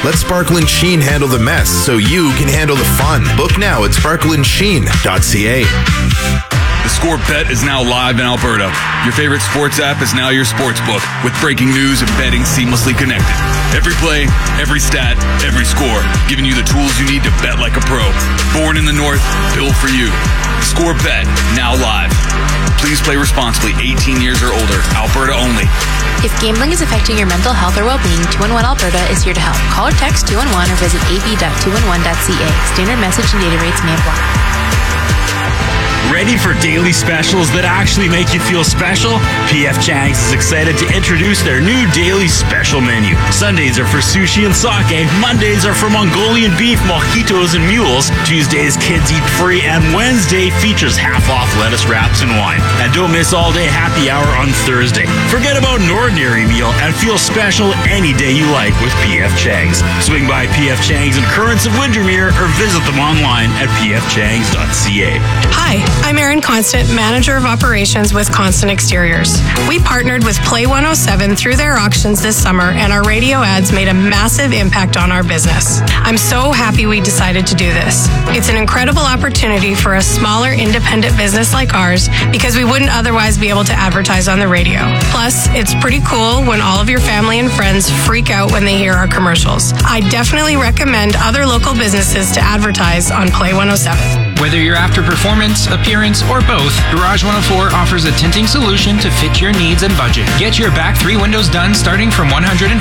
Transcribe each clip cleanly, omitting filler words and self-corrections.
Let Sparkle and Sheen handle the mess so you can handle the fun. Book now at sparkleandsheen.ca. The Score Bet is now live in Alberta. Your favorite sports app is now your sports book with breaking news and betting seamlessly connected. Every play, every stat, every score, giving you the tools you need to bet like a pro. Born in the North, built for you. Score Bet, now live. Please play responsibly, 18 years or older, Alberta only. If gambling is affecting your mental health or well-being, 211 Alberta is here to help. Call or text 211 or visit ab.211.ca. Standard message and data rates may apply. Ready for daily specials that actually make you feel special? P.F. Chang's is excited to introduce their new daily special menu. Sundays are for sushi and sake. Mondays are for Mongolian beef, mojitos, and mules. Tuesdays, kids eat free. And Wednesday features half-off lettuce wraps and wine. And don't miss all-day happy hour on Thursday. Forget about an ordinary meal and feel special any day you like with P.F. Chang's. Swing by P.F. Chang's in Currents of Windermere or visit them online at pfchangs.ca. Hi, I'm Erin Constant, Manager of Operations with Constant Exteriors. We partnered with Play 107 through their auctions this summer, and our radio ads made a massive impact on our business. I'm so happy we decided to do this. It's an incredible opportunity for a smaller independent business like ours because we wouldn't otherwise be able to advertise on the radio. Plus, it's pretty cool when all of your family and friends freak out when they hear our commercials. I definitely recommend other local businesses to advertise on Play 107. Whether you're after performance, appearance, or both, Garage 104 offers a tinting solution to fit your needs and budget. Get your back 3 windows done starting from $149.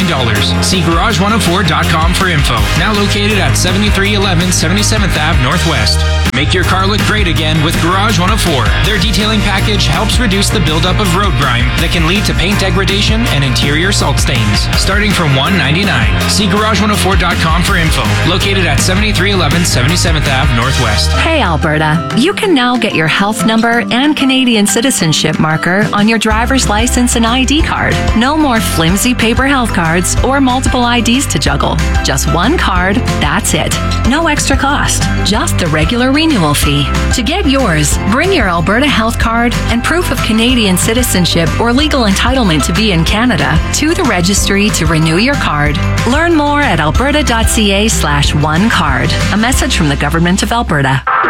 See garage104.com for info. Now located at 7311 77th Ave Northwest. Make your car look great again with Garage 104. Their detailing package helps reduce the buildup of road grime that can lead to paint degradation and interior salt stains. Starting from $199. See garage104.com for info. Located at 7311 77th Ave Northwest. Hey Alberta, you can now get your health number and Canadian citizenship marker on your driver's license and ID card. No more flimsy paper health cards or multiple IDs to juggle. Just one card, that's it. No extra cost, just the regular renewal fee. To get yours, bring your Alberta health card and proof of Canadian citizenship or legal entitlement to be in Canada to the registry to renew your card. Learn more at alberta.ca/onecard. A message from the Government of Alberta.